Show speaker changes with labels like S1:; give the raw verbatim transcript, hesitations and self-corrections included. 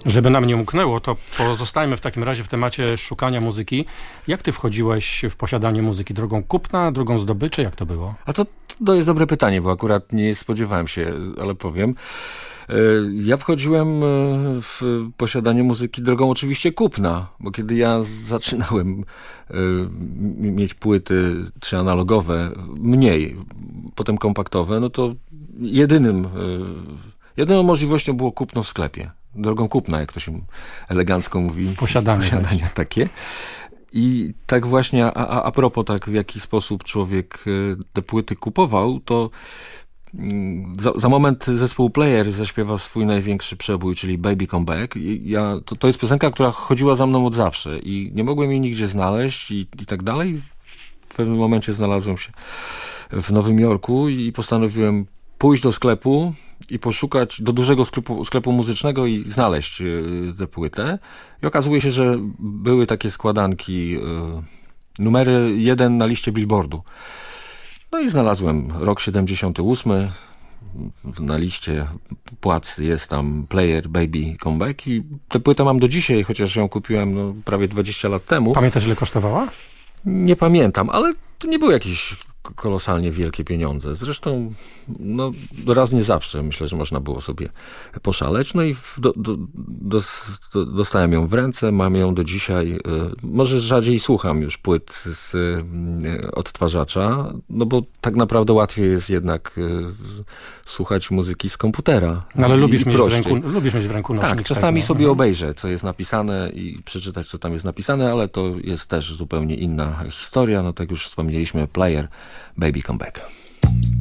S1: Żeby nam nie umknęło, to pozostajmy w takim razie w temacie szukania muzyki. Jak ty wchodziłeś w posiadanie muzyki? Drogą kupna, drogą zdobyczy? Jak to było?
S2: A to, to jest dobre pytanie, bo akurat nie spodziewałem się, ale powiem. Ja wchodziłem w posiadanie muzyki drogą oczywiście kupna, bo kiedy ja zaczynałem mieć płyty, czy analogowe, mniej, potem kompaktowe, no to jedynym, jedyną możliwością było kupno w sklepie. Drogą kupna, jak to się elegancko mówi.
S1: Posiadanie.
S2: Posiadania takie. I tak właśnie, a, a, a propos tak, w jaki sposób człowiek te płyty kupował, to Za, za moment zespół Player zaśpiewa swój największy przebój, czyli Baby Come Back. I ja, to, to jest piosenka, która chodziła za mną od zawsze i nie mogłem jej nigdzie znaleźć i, i tak dalej. W pewnym momencie znalazłem się w Nowym Jorku i postanowiłem pójść do sklepu i poszukać, do dużego sklepu, sklepu muzycznego i znaleźć tę płytę. I okazuje się, że były takie składanki, numery jeden na liście Billboardu. No i znalazłem rok siedemdziesiąty ósmy, na liście płac jest tam Player, Baby, Come Back i tę płytę mam do dzisiaj, chociaż ją kupiłem no, prawie dwadzieścia lat temu.
S1: Pamiętasz, ile kosztowała?
S2: Nie pamiętam, ale to nie były jakieś kolosalnie wielkie pieniądze. Zresztą no, raz nie zawsze myślę, że można było sobie poszaleć. No i do, do, do, dostałem ją w ręce, mam ją do dzisiaj. Może rzadziej słucham już płyt z odtwarzacza, no bo tak naprawdę łatwiej jest jednak słuchać muzyki z komputera.
S1: No ale lubisz mieć, w ręku, lubisz mieć w ręku nośnik.
S2: Tak, czasami
S1: tak,
S2: sobie
S1: no.
S2: obejrzę, co jest napisane i przeczytać, co tam jest napisane, ale to jest też zupełnie inna historia. No tak już wspomnieliśmy, Player, Baby Come Back.